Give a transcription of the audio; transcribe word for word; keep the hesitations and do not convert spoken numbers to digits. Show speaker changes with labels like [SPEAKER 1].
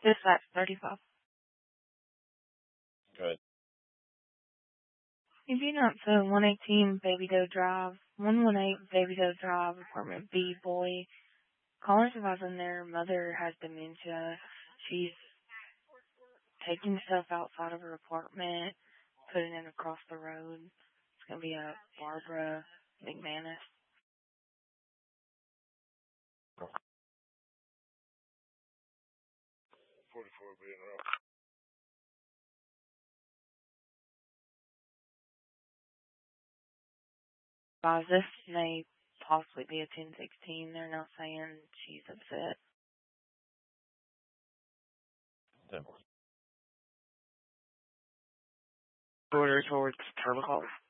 [SPEAKER 1] Dispatch thirty-five.
[SPEAKER 2] Good.
[SPEAKER 1] If you not so one eighteen Baby Doe Drive, one one eight Baby Doe Drive, apartment B, boy. Caller advising their mother has dementia. She's taking stuff outside of her apartment, putting it across the road. It's going to be a Barbara McManus.
[SPEAKER 2] forty-four being rough.
[SPEAKER 1] Guys, this may possibly be a ten sixteen. They're not saying she's upset.
[SPEAKER 2] Simple.
[SPEAKER 1] Order towards Turbo Calls.